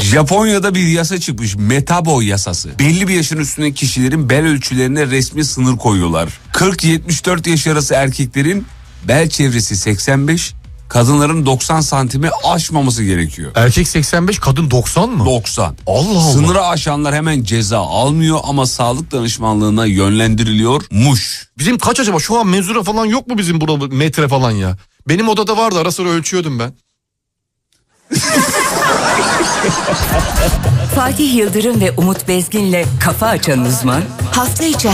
Japonya'da bir yasa çıkmış. Metaboy yasası. Belli bir yaşın üstündeki kişilerin bel ölçülerine resmi sınır koyuyorlar. 40-74 yaş arası erkeklerin bel çevresi 85, kadınların 90 santimi aşmaması gerekiyor. Erkek 85, kadın 90 mı? 90. Allah Allah. Sınırı aşanlar hemen ceza almıyor ama sağlık danışmanlığına yönlendiriliyormuş. Bizim kaç acaba? Şu an mezura falan yok mu bizim burada metre falan ya? Benim odada vardı, ara sıra ölçüyordum ben. Fatih Yıldırım ve Umut Bezgin'le Kafa Açan Uzman hafta içi